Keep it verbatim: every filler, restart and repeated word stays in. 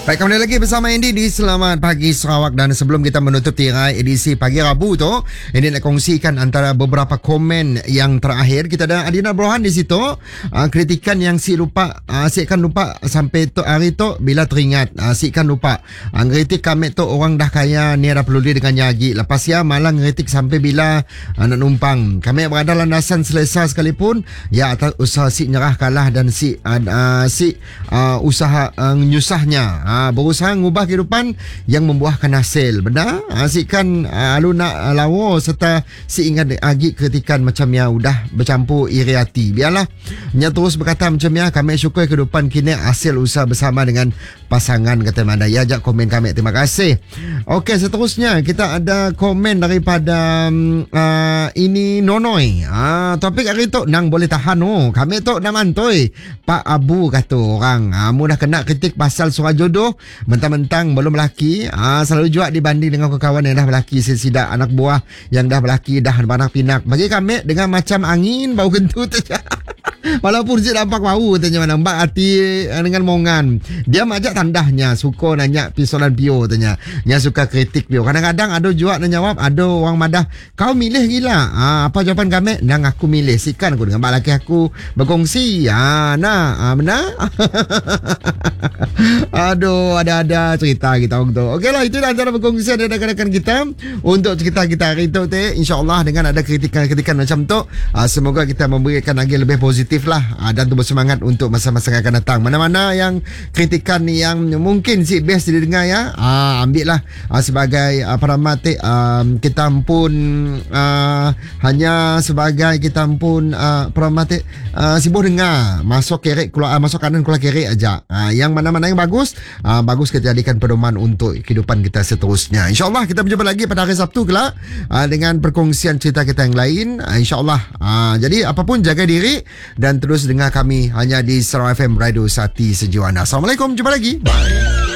Baik, kembali lagi bersama Andy di Selamat Pagi Sarawak. Dan sebelum kita menutup tirai edisi Pagi Rabu tu, Andy nak kongsikan antara beberapa komen yang terakhir. Kita ada Adina Brohan di situ. Uh, kritikan yang si lupa, uh, si kan lupa sampai tu hari tu bila teringat. Uh, si kan lupa. Uh, ngeritik kami tu orang dah kaya ni dah perlu dengan nyagi. Lepas ya malah ngeritik sampai bila uh, nak numpang. Kami berada landasan selesa sekalipun. Ya atas usaha si nyerah kalah dan si uh, uh, si uh, usaha uh, nyusahnya. Uh, berusaha mengubah kehidupan yang membuahkan hasil. Benar? Asyikkan uh, alu nak uh, lawa serta si ingat agi kritikan macam yang udah bercampur iri hati. Biarlah. Nya terus berkata macam ya, kami syukur kehidupan kini hasil usaha bersama dengan pasangan kata mana. Ya, ajak komen kami. Terima kasih. Okey, seterusnya kita ada komen daripada um, uh, ini Nonoi. Ah, topik hari tu nang boleh tahan oh. Kami tu dah mantoi. Pak Abu kata orang. Ah, mu dah kena kritik pasal surah jodoh. Mentang-mentang belum berlaki, ah, selalu juga dibanding dengan kawan yang dah berlaki, sesidak anak buah yang dah berlaki dah banak pinak. Bagi kami dengan macam angin bau kentut saja. Walaupun dia nampak bau tanya nampak hati dengan mongan. Dia majak tandahnya suka nanya pisolan pio tanya. Dia suka kritik pio. Kadang-kadang ada juga nak jawab, ada orang madah kau milih gila. Ah, apa jawapan kami? Nang aku milih sikan aku dengan laki aku berkongsi. Ah, nah, ah, benar. Aduh, ada-ada cerita kita waktu tu. Okeylah, itu antara perkongsian dari rakan-rakan kita untuk cerita kita hari itu. InsyaAllah dengan ada kritikan-kritikan macam tu, uh, semoga kita memberikan lagi lebih positif lah, uh, dan tu bersemangat untuk masa-masa yang akan datang. Mana-mana yang kritikan yang mungkin si best didengar ya, uh, ambil lah uh, sebagai uh, peramati. Uh, kita pun uh, hanya sebagai kita pun uh, peramati uh, sibuk dengar, masuk kiri keluar, uh, masuk kanan keluar kiri aja. Uh, yang mana-mana yang bagus, uh, bagus kita jadikan pedoman untuk kehidupan kita seterusnya. InsyaAllah kita berjumpa lagi pada hari Sabtu kelak uh, dengan perkongsian cerita kita yang lain. uh, InsyaAllah. uh, Jadi apapun jaga diri dan terus dengar kami hanya di Sarawak F M Radio Sati Sejuana. Assalamualaikum, jumpa lagi. Bye.